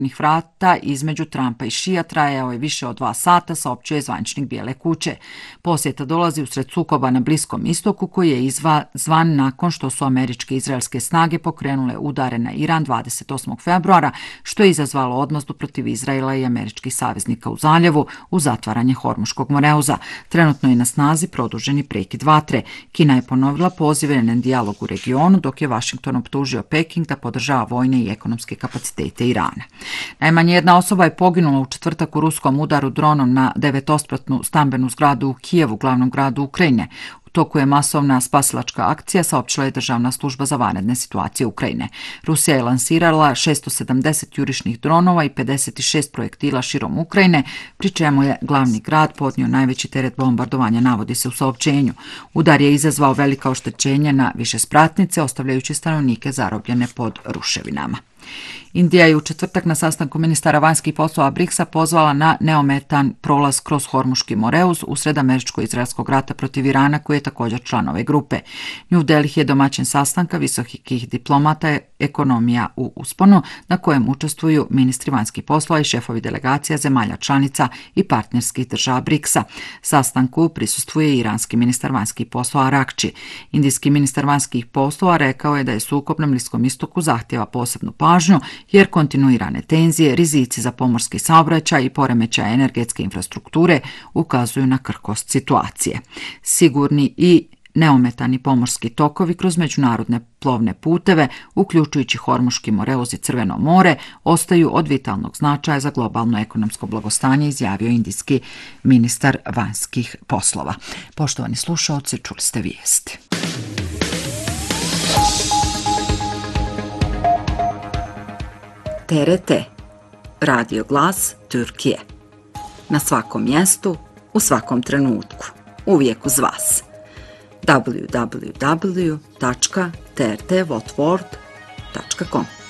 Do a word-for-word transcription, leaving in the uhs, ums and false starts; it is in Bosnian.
vrata između Trumpa i Šija trajao je više od dva sata, saopćuje zvaničnik Bijele kuće. Posjeta dolazi usred sukoba na Bliskom istoku koji je izazvan nakon što su američke i izraelske snage pokrenule udare na Iran dvadeset osmog februara, što je izazvalo odmazdu protiv Izraela i američkih saveznika u zaljevu u zatvaranje Hormuškog moreuza. Trenutno je na snazi produženi prekid vatre. Kina je ponovila pozive na dijalog u regionu, dok je Washington optužio Peking da podržava vojne i ekonomske kapacitete Irana. Najmanje jedna osoba je poginula u četvrtak u ruskom udaru dronom na devetospratnu stambenu zgradu u Kijevu, glavnom gradu Ukrajine. U toku je masovna spasilačka akcija, saopćila je Državna služba za vanredne situacije Ukrajine. Rusija je lansirala šesto sedamdeset jurišnih dronova i pedeset šest projektila širom Ukrajine, pri čemu je glavni grad podnio najveći teret bombardovanja, navodi se u saopćenju. Udar je izazvao velika oštećenja na više spratnice, ostavljajući stanovnike zarobljene pod ruševinama. Indija je u četvrtak na sastanku ministara vanjskih poslova briksa pozvala na neometan prolaz kroz Hormuški moreuz usred američko-izraelskog rata protiv Irana, koji je također član ove grupe. New Delhi je domaćin sastanka visokih diplomata ekonomija u usponu, na kojem učestvuju ministri vanjskih poslova i šefovi delegacija zemalja članica i partnerskih država briksa. Sastanku prisustvuje i iranski ministar vanjskih poslova Arakči. Indijski ministar vanjskih poslova rekao je da je sukob na Bliskom istoku zahtjeva posebnu pažnju, jer kontinuirane tenzije, rizici za pomorski saobraćaj i poremećaj energetske infrastrukture ukazuju na krhkost situacije. Sigurni i neometani pomorski tokovi kroz međunarodne plovne puteve, uključujući Hormuški moreuz i Crveno more, ostaju od vitalnog značaja za globalno ekonomsko blagostanje, izjavio indijski ministar vanjskih poslova. Poštovani slušaoci, čuli ste vijesti. T R T, radio glas Türkije. Na svakom mjestu, u svakom trenutku, uvijek uz vas. w w w tačka t r t votvord tačka com